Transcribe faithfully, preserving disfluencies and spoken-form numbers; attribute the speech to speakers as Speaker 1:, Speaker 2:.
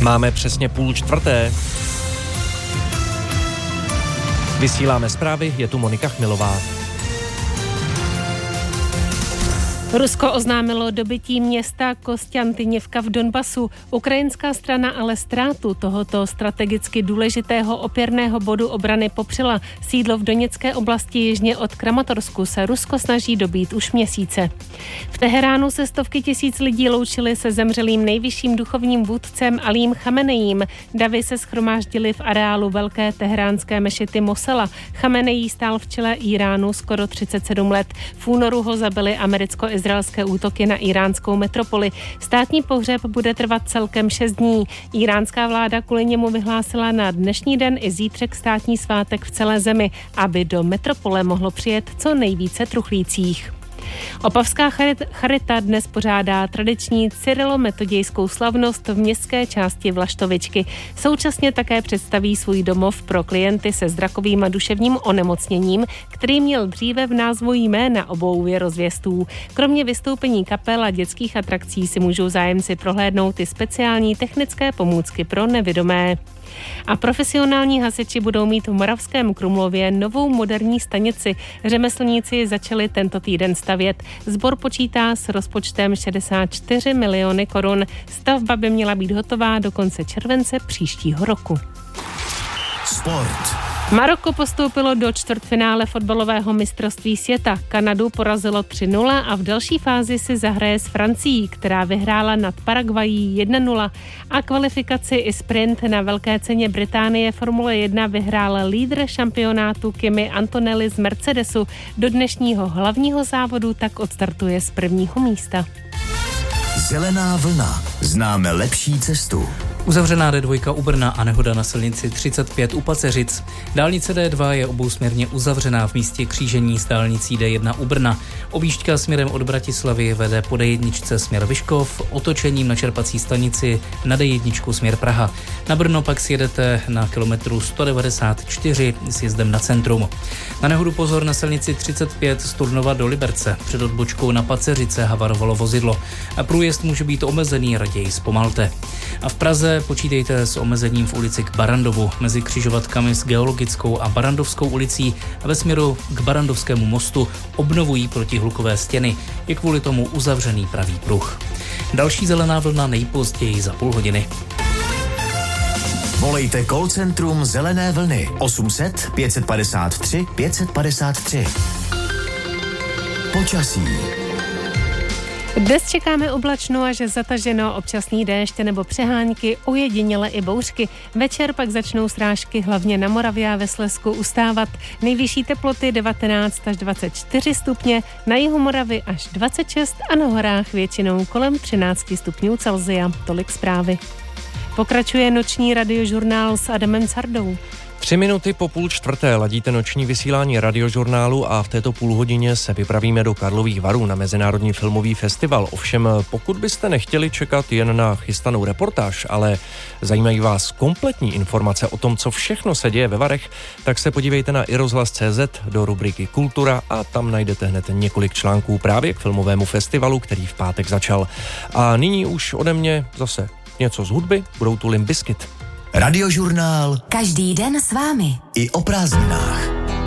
Speaker 1: Máme přesně půl čtvrté. Vysíláme zprávy, je tu Monika Chmilová.
Speaker 2: Rusko oznámilo dobytí města Kostjantyněvka v Donbasu. Ukrajinská strana ale ztrátu tohoto strategicky důležitého opěrného bodu obrany popřela. Sídlo v Doněcké oblasti jižně od Kramatorsku se Rusko snaží dobít už měsíce. V Teheránu se stovky tisíc lidí loučili se zemřelým nejvyšším duchovním vůdcem Alím Chamenejím. Davy se shromáždili v areálu velké teheránské mešity Mosela. Chamenejí stál v čele Íránu skoro třicet sedm let. V únoru ho zabili americko izraelské útoky na iránskou metropoli. Státní pohřeb bude trvat celkem šest dní. Iránská vláda kvůli němu vyhlásila na dnešní den i zítřek státní svátek v celé zemi, aby do metropole mohlo přijet co nejvíce truchlících. Opavská charita dnes pořádá tradiční cyrilometodějskou slavnost v městské části Vlaštovičky. Současně také představí svůj domov pro klienty se zrakovým a duševním onemocněním, který měl dříve v názvu jména obou věrozvěstů. Kromě vystoupení kapel a dětských atrakcí si můžou zájemci prohlédnout i speciální technické pomůcky pro nevidomé. A profesionální hasiči budou mít v Moravském Krumlově novou moderní stanici. Řemeslníci začali tento týden stavět. Sbor počítá s rozpočtem šedesát čtyři miliony korun. Stavba by měla být hotová do konce července příštího roku.
Speaker 3: Sport.
Speaker 2: Maroko postoupilo do čtvrtfinále fotbalového mistrovství světa. Kanadu porazilo tři nula a v další fázi si zahraje s Francií, která vyhrála nad Paraguají jedna nula. A kvalifikaci i sprint na velké ceně Británie Formule jedna vyhrál lídr šampionátu Kimi Antonelli z Mercedesu. Do dnešního hlavního závodu tak odstartuje z prvního místa.
Speaker 3: Zelená vlna. Známe lepší cestu.
Speaker 4: Uzavřená D dva u Brna a nehoda na silnici třicet pět u Paceřic. Dálnice D dva je obousměrně uzavřená v místě křížení s dálnicí D jedna u Brna. Objížďka směrem od Bratislavy vede po D jedna směr Vyškov, otočením na čerpací stanici na D jedna směr Praha. Na Brno pak sjedete na kilometru sto devadesát čtyři s jezdem na centrum. Na nehodu pozor na silnici třicet pět z Turnova do Liberce. Před odbočkou na Paceřice havarovalo vozidlo. A průjezd může být omezený, raději zpomalte. A v Praze počítejte s omezením v ulici k Barandovu mezi křižovatkami s Geologickou a Barandovskou ulicí a ve směru k Barandovskému mostu obnovují protihlukové stěny. Je kvůli tomu uzavřený pravý pruh. Další zelená vlna nejpozději za půl hodiny.
Speaker 3: Volejte call centrum Zelené vlny osm set pět padesát tři pět padesát tři. Počasí.
Speaker 2: Dnes čekáme oblačno až zataženo, občasný déšť nebo přehánky, ojediněle i bouřky. Večer pak začnou srážky hlavně na Moravě a ve Slezsku ustávat. Nejvyšší teploty devatenáct až dvacet čtyři stupně, na jihu Moravy až dvacet šest a na horách většinou kolem třináct stupňů Celsia. Tolik zprávy. Pokračuje noční radiožurnál s Adamem Sardou.
Speaker 1: Tři minuty po půl čtvrté ladíte noční vysílání radiožurnálu a v této půlhodině se vypravíme do Karlových Varů na Mezinárodní filmový festival. Ovšem, pokud byste nechtěli čekat jen na chystanou reportáž, ale zajímají vás kompletní informace o tom, co všechno se děje ve Varech, tak se podívejte na i rozhlas tečka cé zet do rubriky Kultura a tam najdete hned několik článků právě k filmovému festivalu, který v pátek začal. A nyní už ode mě zase něco z hudby, budou tu Limp Bizkit.
Speaker 3: Radiožurnál.
Speaker 5: Každý den s vámi.
Speaker 3: I o prázdninách.